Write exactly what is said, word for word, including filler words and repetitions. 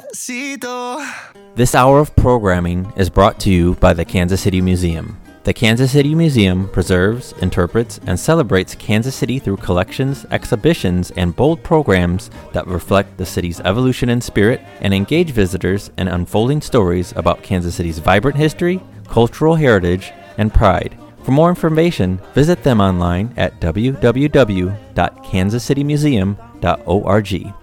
Despacito. This hour of programming is brought to you by the Kansas City Museum. The Kansas City Museum preserves, interprets, and celebrates Kansas City through collections, exhibitions, and bold programs that reflect the city's evolution and spirit and engage visitors in unfolding stories about Kansas City's vibrant history, cultural heritage, and pride. For more information, visit them online at w w w dot kansas city museum dot org.